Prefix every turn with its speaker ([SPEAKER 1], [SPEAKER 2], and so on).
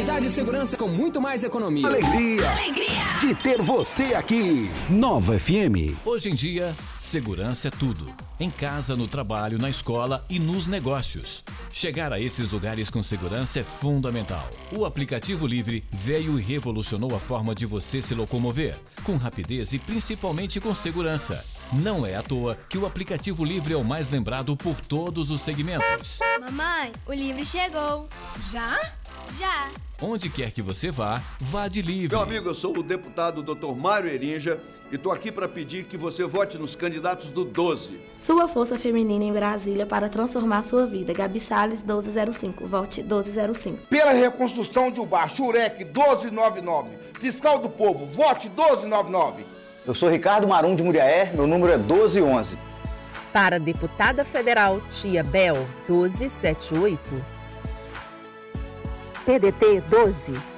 [SPEAKER 1] Qualidade e segurança com muito mais economia.
[SPEAKER 2] Alegria de ter você aqui. Nova FM.
[SPEAKER 3] Hoje em dia, segurança é tudo. Em casa, no trabalho, na escola e nos negócios. Chegar a esses lugares com segurança é fundamental. O aplicativo Livre veio e revolucionou a forma de você se locomover, com rapidez e principalmente com segurança. Não é à toa que o aplicativo Livre é o mais lembrado por todos os segmentos.
[SPEAKER 4] Mamãe, o Livre chegou.
[SPEAKER 5] Já?
[SPEAKER 4] Já.
[SPEAKER 3] Onde quer que você vá, vá de Livre.
[SPEAKER 6] Meu amigo, eu sou o deputado Dr. Mário Erinja e estou aqui para pedir que você vote nos candidatos do 12.
[SPEAKER 7] Sua força feminina em Brasília para transformar sua vida. Gabi Salles, 1205. Vote 1205.
[SPEAKER 8] Pela reconstrução de Ubá, Xurek, 1299. Fiscal do Povo, vote 1299.
[SPEAKER 9] Eu sou Ricardo Marum de Muriaé, meu número é 1211.
[SPEAKER 10] Para deputada federal, Tia Bel, 1278.
[SPEAKER 11] PDT 12.